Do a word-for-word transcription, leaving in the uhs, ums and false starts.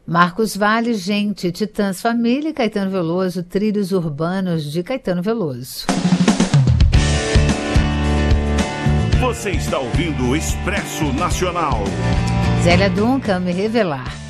Marcos Vale, Gente, Titãs Família, Caetano Veloso, Trilhos Urbanos de Caetano Veloso. Você está ouvindo o Expresso Nacional. Zélia Duncan, Me Revelar.